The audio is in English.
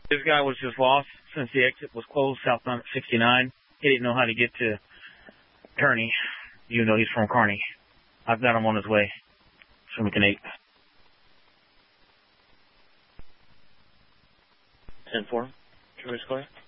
This guy was just lost since the exit was closed southbound at 69. He didn't know how to get to Kearney. You know he's from Kearney. I've got him on his way. Shumican 8. 10-4. True Square.